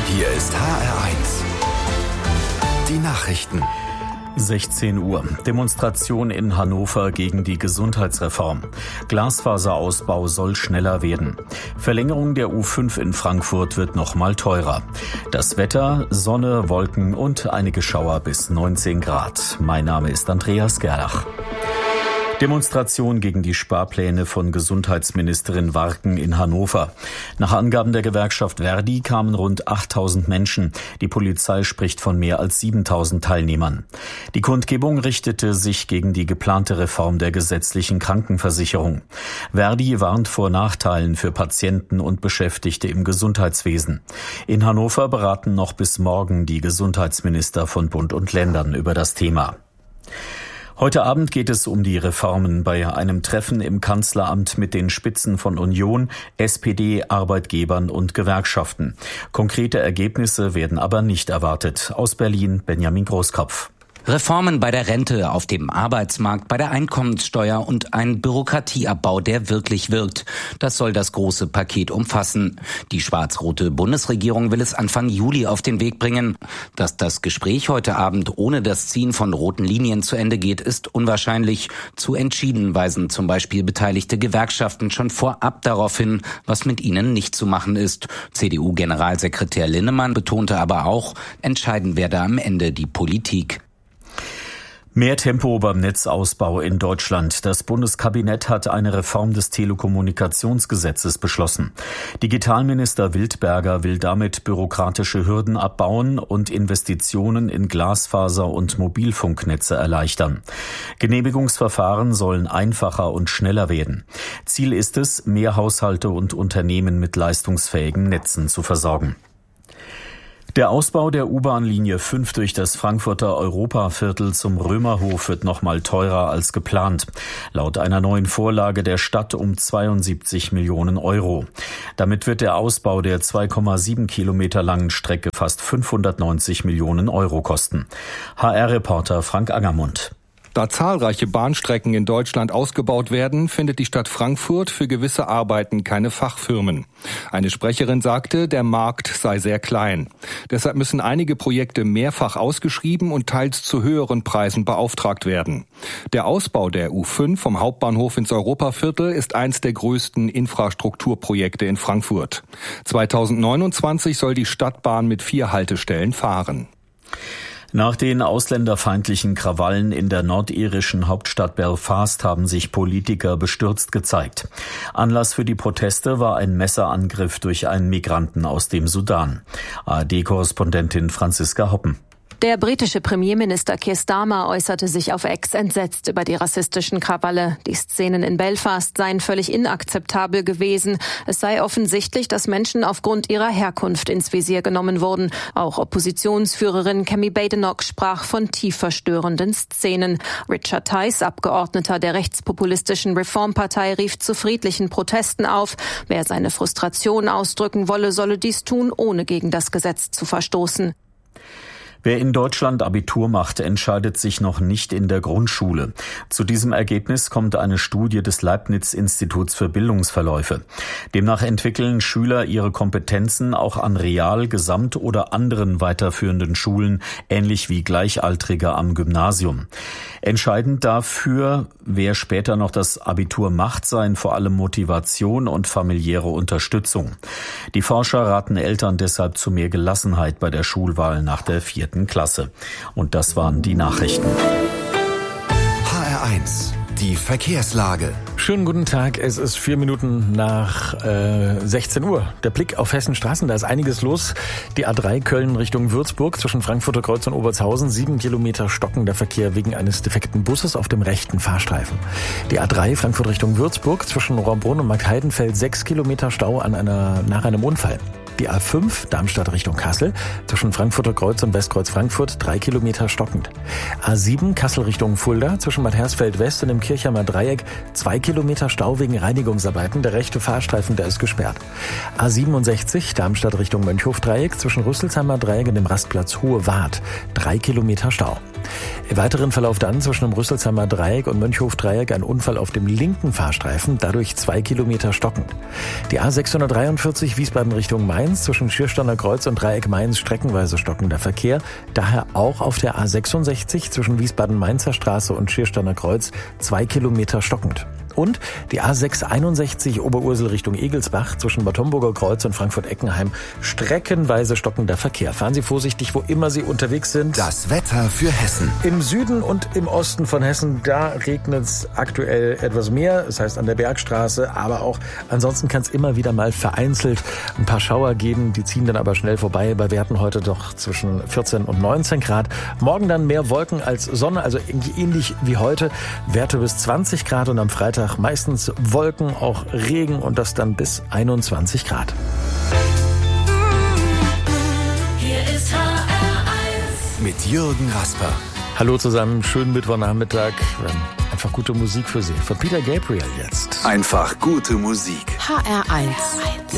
Hier ist HR1. Die Nachrichten. 16 Uhr. Demonstration in Hannover gegen die Gesundheitsreform. Glasfaserausbau soll schneller werden. Verlängerung der U5 in Frankfurt wird noch mal teurer. Das Wetter, Sonne, Wolken und einige Schauer bis 19 Grad. Mein Name ist Andreas Gerlach. Demonstration gegen die Sparpläne von Gesundheitsministerin Warken in Hannover. Nach Angaben der Gewerkschaft Verdi kamen rund 8.000 Menschen. Die Polizei spricht von mehr als 7.000 Teilnehmern. Die Kundgebung richtete sich gegen die geplante Reform der gesetzlichen Krankenversicherung. Verdi warnt vor Nachteilen für Patienten und Beschäftigte im Gesundheitswesen. In Hannover beraten noch bis morgen die Gesundheitsminister von Bund und Ländern über das Thema. Heute Abend geht es um die Reformen bei einem Treffen im Kanzleramt mit den Spitzen von Union, SPD, Arbeitgebern und Gewerkschaften. Konkrete Ergebnisse werden aber nicht erwartet. Aus Berlin Benjamin Großkopf. Reformen bei der Rente, auf dem Arbeitsmarkt, bei der Einkommenssteuer und ein Bürokratieabbau, der wirklich wirkt. Das soll das große Paket umfassen. Die schwarz-rote Bundesregierung will es Anfang Juli auf den Weg bringen. Dass das Gespräch heute Abend ohne das Ziehen von roten Linien zu Ende geht, ist unwahrscheinlich. Zu entschieden weisen zum Beispiel beteiligte Gewerkschaften schon vorab darauf hin, was mit ihnen nicht zu machen ist. CDU-Generalsekretär Linnemann betonte aber auch, entscheiden werde am Ende die Politik. Mehr Tempo beim Netzausbau in Deutschland. Das Bundeskabinett hat eine Reform des Telekommunikationsgesetzes beschlossen. Digitalminister Wildberger will damit bürokratische Hürden abbauen und Investitionen in Glasfaser- und Mobilfunknetze erleichtern. Genehmigungsverfahren sollen einfacher und schneller werden. Ziel ist es, mehr Haushalte und Unternehmen mit leistungsfähigen Netzen zu versorgen. Der Ausbau der U-Bahn-Linie 5 durch das Frankfurter Europaviertel zum Römerhof wird noch mal teurer als geplant. Laut einer neuen Vorlage der Stadt um 72 Millionen Euro. Damit wird der Ausbau der 2,7 Kilometer langen Strecke fast 590 Millionen Euro kosten. HR-Reporter Frank Angermund. Da zahlreiche Bahnstrecken in Deutschland ausgebaut werden, findet die Stadt Frankfurt für gewisse Arbeiten keine Fachfirmen. Eine Sprecherin sagte, der Markt sei sehr klein. Deshalb müssen einige Projekte mehrfach ausgeschrieben und teils zu höheren Preisen beauftragt werden. Der Ausbau der U5 vom Hauptbahnhof ins Europaviertel ist eins der größten Infrastrukturprojekte in Frankfurt. 2029 soll die Stadtbahn mit 4 Haltestellen fahren. Nach den ausländerfeindlichen Krawallen in der nordirischen Hauptstadt Belfast haben sich Politiker bestürzt gezeigt. Anlass für die Proteste war ein Messerangriff durch einen Migranten aus dem Sudan. ARD-Korrespondentin Franziska Hoppen. Der britische Premierminister Keir Starmer äußerte sich auf X entsetzt über die rassistischen Krawalle. Die Szenen in Belfast seien völlig inakzeptabel gewesen. Es sei offensichtlich, dass Menschen aufgrund ihrer Herkunft ins Visier genommen wurden. Auch Oppositionsführerin Kemi Badenoch sprach von tief verstörenden Szenen. Richard Tice, Abgeordneter der rechtspopulistischen Reformpartei, rief zu friedlichen Protesten auf. Wer seine Frustration ausdrücken wolle, solle dies tun, ohne gegen das Gesetz zu verstoßen. Wer in Deutschland Abitur macht, entscheidet sich noch nicht in der Grundschule. Zu diesem Ergebnis kommt eine Studie des Leibniz-Instituts für Bildungsverläufe. Demnach entwickeln Schüler ihre Kompetenzen auch an Real-, Gesamt- oder anderen weiterführenden Schulen, ähnlich wie Gleichaltrige am Gymnasium. Entscheidend dafür, wer später noch das Abitur macht, seien vor allem Motivation und familiäre Unterstützung. Die Forscher raten Eltern deshalb zu mehr Gelassenheit bei der Schulwahl nach der 4. Klasse. Und das waren die Nachrichten. HR1, die Verkehrslage. Schönen guten Tag, es ist 4 Minuten nach 16 Uhr. Der Blick auf Hessenstraßen, da ist einiges los. Die A3 Köln Richtung Würzburg zwischen Frankfurter Kreuz und Obertshausen, 7 Kilometer stockender Verkehr wegen eines defekten Busses auf dem rechten Fahrstreifen. Die A3 Frankfurt Richtung Würzburg zwischen Rohrbrunn und Markheidenfeld, 6 Kilometer Stau nach einem Unfall. Die A5 Darmstadt Richtung Kassel zwischen Frankfurter Kreuz und Westkreuz Frankfurt 3 Kilometer stockend. A7 Kassel Richtung Fulda zwischen Bad Hersfeld West und dem Kirchheimer Dreieck 2 Kilometer Stau wegen Reinigungsarbeiten. Der rechte Fahrstreifen, der ist gesperrt. A67 Darmstadt Richtung Mönchhof Dreieck zwischen Rüsselsheimer Dreieck und dem Rastplatz Hohe Wart 3 Kilometer Stau. Im weiteren Verlauf dann zwischen dem Rüsselsheimer Dreieck und Mönchhof-Dreieck ein Unfall auf dem linken Fahrstreifen, dadurch 2 Kilometer stockend. Die A643 Wiesbaden Richtung Mainz zwischen Schiersteiner Kreuz und Dreieck Mainz streckenweise stockender Verkehr. Daher auch auf der A66 zwischen Wiesbaden-Mainzer Straße und Schiersteiner Kreuz 2 Kilometer stockend. Und die A661 Oberursel Richtung Egelsbach zwischen Bad Homburger Kreuz und Frankfurt-Eckenheim streckenweise stockender Verkehr. Fahren Sie vorsichtig, wo immer Sie unterwegs sind. Das Wetter für Hessen. Im Süden und im Osten von Hessen, da regnet es aktuell etwas mehr. Das heißt an der Bergstraße, aber auch ansonsten kann es immer wieder mal vereinzelt ein paar Schauer geben. Die ziehen dann aber schnell vorbei. Bei Werten heute doch zwischen 14 und 19 Grad. Morgen dann mehr Wolken als Sonne, also ähnlich wie heute. Werte bis 20 Grad und am Freitag meistens Wolken, auch Regen und das dann bis 21 Grad. Hier ist HR1 Mit Jürgen Rasper. Hallo zusammen, schönen Mittwochnachmittag. Einfach gute Musik für Sie. Von Peter Gabriel jetzt. Einfach gute Musik. HR1